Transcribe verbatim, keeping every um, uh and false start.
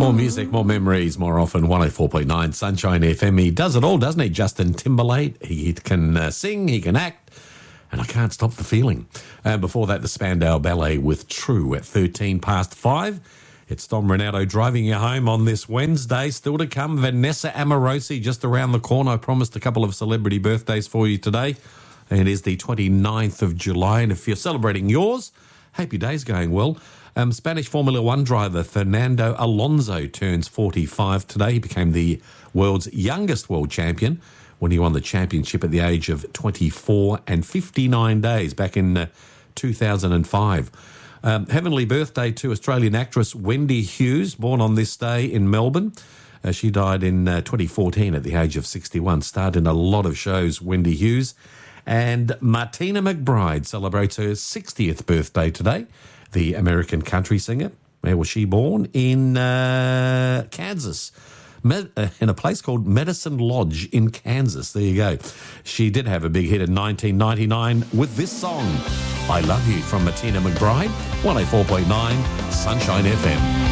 More music, more memories, more often. one oh four point nine Sunshine F M. He does it all, doesn't he? Justin Timberlake. He can uh, sing, he can act, and I can't stop the feeling. And before that, the Spandau Ballet with True at thirteen past five. It's Dom Renato driving you home on this Wednesday. Still to come, Vanessa Amorosi just around the corner. I promised a couple of celebrity birthdays for you today. It is the twenty-ninth of July, and if you're celebrating yours, hope your day's going well. Um, Spanish Formula One driver Fernando Alonso turns forty-five today. He became the world's youngest world champion when he won the championship at the age of twenty-four and fifty-nine days back in uh, two thousand five. Um, heavenly birthday to Australian actress Wendy Hughes, born on this day in Melbourne. Uh, she died in uh, twenty fourteen at the age of sixty-one. Starred in a lot of shows, Wendy Hughes. And Martina McBride celebrates her sixtieth birthday today. The American country singer. Where was she born? In uh, Kansas, Med- uh, in a place called Medicine Lodge in Kansas. There you go. She did have a big hit in nineteen ninety-nine with this song, I Love You, from Martina McBride, one oh four point nine Sunshine F M.